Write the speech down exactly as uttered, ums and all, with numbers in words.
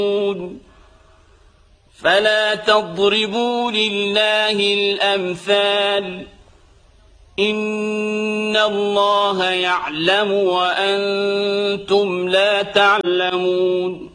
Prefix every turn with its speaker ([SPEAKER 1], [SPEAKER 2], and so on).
[SPEAKER 1] فلا تضربوا لله الأمثال إن الله يعلم وأنتم لا تعلمون